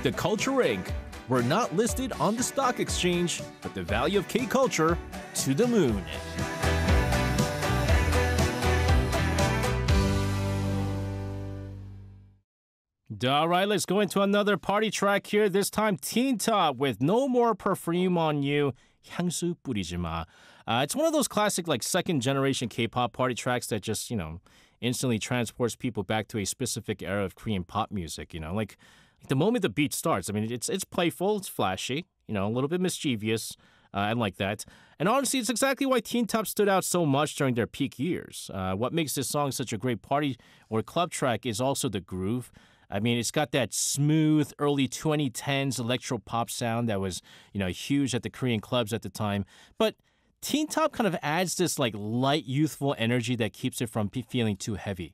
The Culture Inc. We're not listed on the stock exchange, but the value of K-culture to the moon. All right, let's go into another party track here. This time, Teen Top with No More Perfume on You, 향수 뿌리지 마. It's one of those classic, like, second-generation K-pop party tracks that just, instantly transports people back to a specific era of Korean pop music, like the moment the beat starts. I mean, it's playful, it's flashy, a little bit mischievous. I like that. And honestly, it's exactly why Teen Top stood out so much during their peak years. What makes this song such a great party or club track is also the groove. I mean, it's got that smooth early 2010s electro pop sound that was, huge at the Korean clubs at the time. But Teen Top kind of adds this like light, youthful energy that keeps it from feeling too heavy,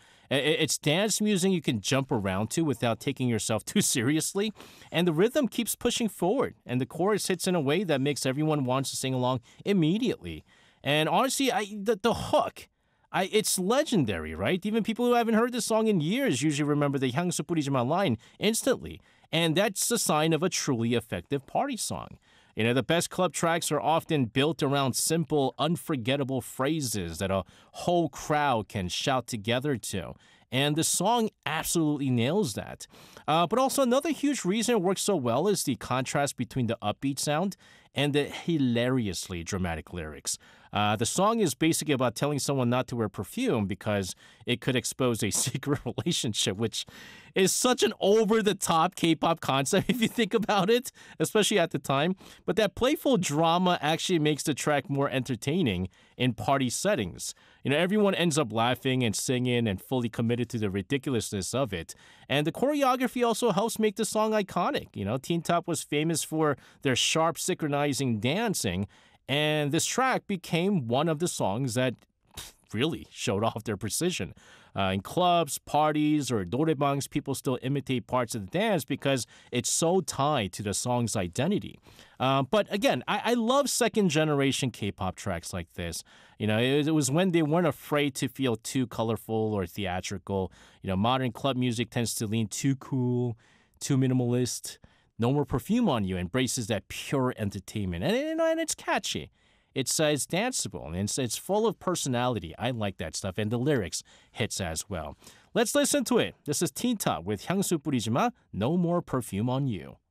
It's dance music you can jump around to without taking yourself too seriously. And the rhythm keeps pushing forward. And the chorus hits in a way that makes everyone want to sing along immediately. And honestly, the hook, it's legendary, right? Even people who haven't heard this song in years usually remember the 향수 뿌리지 마 line instantly. And that's a sign of a truly effective party song. The best club tracks are often built around simple, unforgettable phrases that a whole crowd can shout together to. And the song absolutely nails that. But also another huge reason it works so well is the contrast between the upbeat sound and the hilariously dramatic lyrics. The song is basically about telling someone not to wear perfume because it could expose a secret relationship, which is such an over-the-top K-pop concept if you think about it, especially at the time. But that playful drama actually makes the track more entertaining in party settings. Everyone ends up laughing and singing and fully committed to the ridiculousness of it. And the choreography also helps make the song iconic. Teen Top was famous for their sharp, synchronizing dancing, and this track became one of the songs that really showed off their precision. In clubs, parties, or norebangs, people still imitate parts of the dance because it's so tied to the song's identity. But again, I love second-generation K-pop tracks like this. It was when they weren't afraid to feel too colorful or theatrical. Modern club music tends to lean too cool, too minimalist. No More Perfume on You embraces that pure entertainment, and it's catchy. It's danceable, and it's full of personality. I like that stuff, and the lyrics hits as well. Let's listen to it. This is Teen Top with 향수 뿌리지 마, No More Perfume on You.